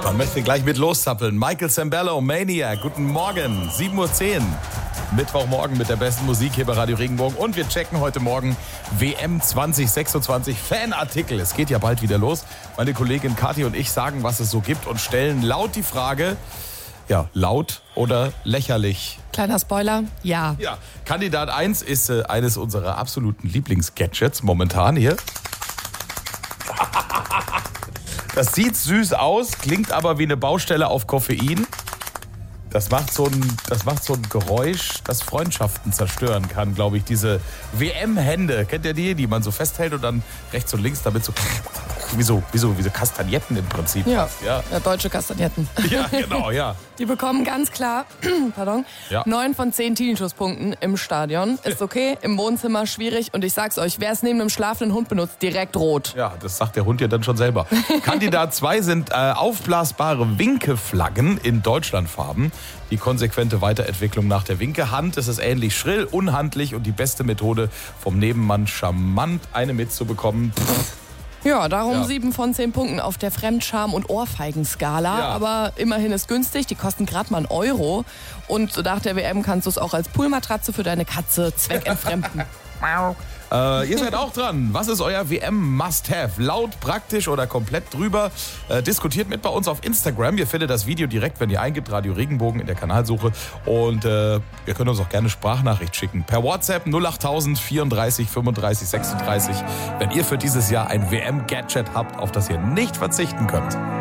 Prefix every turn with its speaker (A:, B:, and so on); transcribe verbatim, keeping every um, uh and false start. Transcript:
A: Man möchte gleich mit loszappeln. Michael Sembello, Maniac, guten Morgen, sieben Uhr zehn. Mittwochmorgen mit der besten Musik hier bei Radio Regenbogen. Und wir checken heute Morgen W M zwanzig sechsundzwanzig Fanartikel. Es geht ja bald wieder los. Meine Kollegin Kathi und ich sagen, was es so gibt und stellen laut die Frage, ja, laut oder lächerlich?
B: Kleiner Spoiler, ja.
A: Ja, Kandidat eins ist äh, eines unserer absoluten Lieblingsgadgets momentan hier. Das sieht süß aus, klingt aber wie eine Baustelle auf Koffein. Das macht so ein, das macht so ein Geräusch, das Freundschaften zerstören kann, glaube ich. Diese W M-Hände, kennt ihr die, die man so festhält und dann rechts und links damit so wie so, wie so, wie so Kastagnetten im Prinzip.
B: Ja,
A: fast, ja.
B: ja, deutsche Kastagnetten.
A: Ja, genau, ja.
B: Die bekommen ganz klar, pardon,
A: Ja.
B: neun von zehn Teenschusspunkten im Stadion. Ist okay, im Wohnzimmer schwierig. Und ich sag's euch, wer es neben einem schlafenden Hund benutzt, direkt rot.
A: Ja, das sagt der Hund ja dann schon selber. Kandidat zwei sind äh, aufblasbare Winkeflaggen in Deutschlandfarben. Die konsequente Weiterentwicklung nach der Winkehand. Es ist ähnlich schrill, unhandlich und die beste Methode, vom Nebenmann charmant eine mitzubekommen. Pff.
B: Ja, darum
A: Ja.
B: sieben von zehn Punkten auf der Fremdscham- und Ohrfeigenskala.
A: Ja.
B: Aber immerhin ist günstig, die kosten gerade mal einen Euro. Und nach der W M kannst du es auch als Poolmatratze für deine Katze zweckentfremden.
A: Äh, ihr seid auch dran. Was ist euer W M-Must-Have? Laut, praktisch oder komplett drüber? Äh, diskutiert mit bei uns auf Instagram. Ihr findet das Video direkt, wenn ihr eingibt, Radio Regenbogen in der Kanalsuche. Und äh, ihr könnt uns auch gerne Sprachnachricht schicken. Per WhatsApp null acht null null vierunddreißig fünfunddreißig sechsunddreißig, wenn ihr für dieses Jahr ein W M-Gadget habt, auf das ihr nicht verzichten könnt.